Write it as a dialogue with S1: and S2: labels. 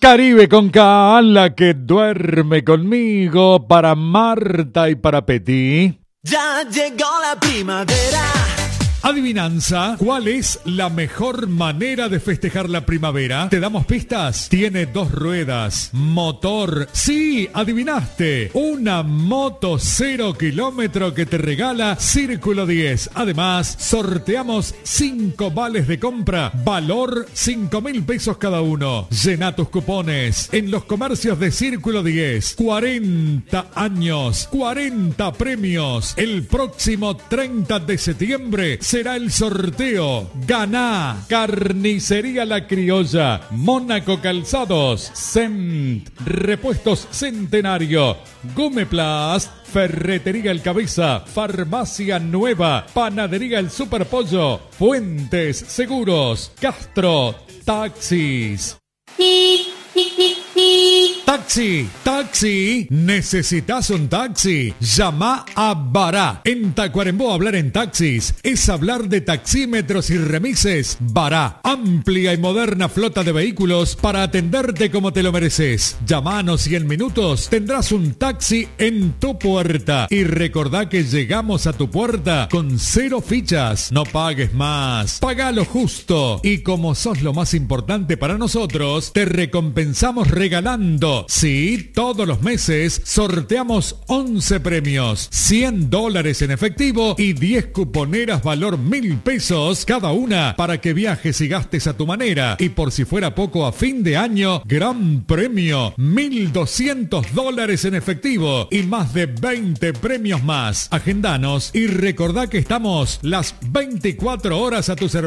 S1: Caribe con K, la que duerme conmigo, para Marta y para Petty.
S2: Ya llegó la primavera.
S1: Adivinanza, ¿cuál es la mejor manera de festejar la primavera? ¿Te damos pistas? Tiene 2 ruedas, motor. Sí, adivinaste. Una moto 0 kilómetro que te regala Círculo 10. Además, sorteamos 5 vales de compra, valor 5.000 pesos cada uno. Llena tus cupones en los comercios de Círculo 10. 40 años, 40 premios. El próximo 30 de septiembre será el sorteo. Ganá Carnicería La Criolla, Mónaco Calzados, Cent, Repuestos Centenario, Gumeplast, Ferretería El Cabeza, Farmacia Nueva, Panadería El Superpollo, Fuentes Seguros, Castro, Taxis. Taxi, taxi, ¿necesitas un taxi? Llama a Bará. En Tacuarembó, hablar en taxis es hablar de taxímetros y remises. Bará, amplia y moderna flota de vehículos para atenderte como te lo mereces. Llámanos y en minutos tendrás un taxi en tu puerta. Y recordá que llegamos a tu puerta con 0 fichas. No pagues más, paga lo justo. Y como sos lo más importante para nosotros, te recompensamos regalando. Sí, todos los meses sorteamos 11 premios, $100 en efectivo y 10 cuponeras valor 1.000 pesos cada una para que viajes y gastes a tu manera. Y por si fuera poco, a fin de año, gran premio, $1.200 en efectivo y más de 20 premios más. Agendanos y recordá que estamos las 24 horas a tu servicio.